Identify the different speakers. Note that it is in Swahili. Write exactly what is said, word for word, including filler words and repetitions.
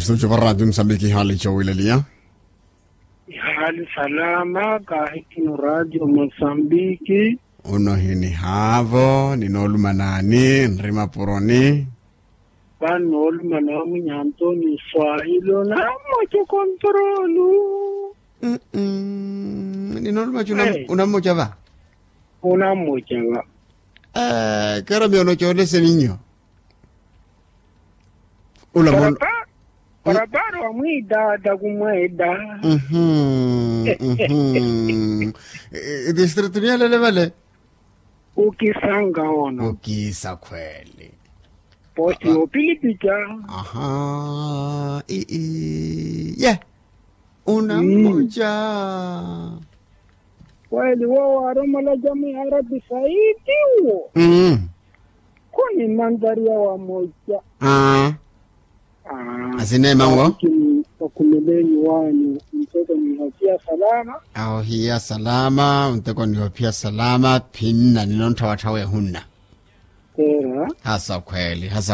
Speaker 1: Studio wa Radio Msambiki hali chowilelia.
Speaker 2: Hali salama kahitino Radio Msambiki.
Speaker 1: Uno hini havo, ninoluma nani, nrima puroni.
Speaker 2: Panoluma na mnyantoni swahilo na mocho kontrolu.
Speaker 1: Mm-mm. Ninoluma chuna hey. Unamocha ba?
Speaker 2: Unamocha ba.
Speaker 1: Eh, kera miono chole seninyo. Unamocha.
Speaker 2: Paraparo wa mwida da kumweda.
Speaker 1: Mhm. Mhm. Distrito ni ale vale.
Speaker 2: Ukisanga ono.
Speaker 1: Ukisa kweli.
Speaker 2: Posti opilipicha.
Speaker 1: Aha. I i. Yeah. Una moja.
Speaker 2: Kweli wao aroma la jamii Arabi Saidi huo.
Speaker 1: Mhm.
Speaker 2: Kuni mandhari ya wa moja.
Speaker 1: Ah. Asine mango
Speaker 2: wakumileni wani mtoto ni hafia salama
Speaker 1: au hiya salama mtoko ni hafia salama pinna ninonta watawe hunna
Speaker 2: tera
Speaker 1: hasa kweli hasa